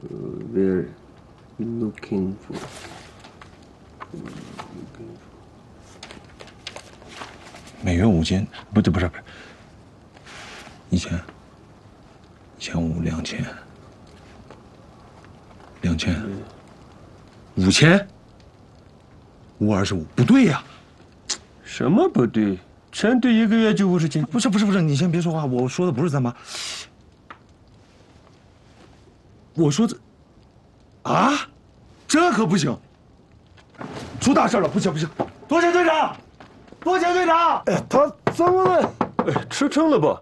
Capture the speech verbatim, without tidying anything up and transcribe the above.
We're looking for. 每月五千，不对，不是不是，一千，一千五，两千，两千，五千，五二十五，不对呀。 什么不对？全队一个月就五十斤。 不是不是不是，你先别说话，我说的不是咱妈。我说的，啊，这可不行，出大事了，不行不行，多钱队长，多钱队长， 哎，他怎么了？ 哎，吃撑了不？